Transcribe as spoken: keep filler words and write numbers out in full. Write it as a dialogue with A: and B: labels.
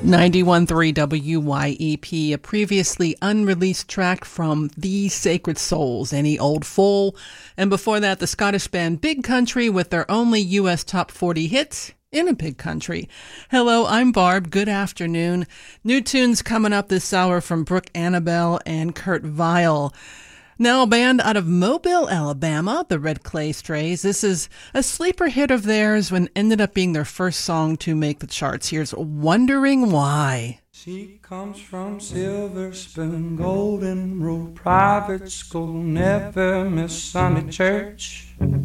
A: ninety-one point three W Y E P, a previously unreleased track from The Sacred Souls, Any Old Fool. And before that, the Scottish band Big Country with their only U S top forty hit, In a Big Country. Hello, I'm Barb. Good afternoon. New tunes coming up this hour from Brooke Annabelle and Kurt Vile. Now a band out of Mobile, Alabama, the Red Clay Strays. This is a sleeper hit of theirs when ended up being their first song to make the charts. Here's Wondering Why.
B: She comes from Silver Spoon, Golden Rule Private School, never miss Sunday church.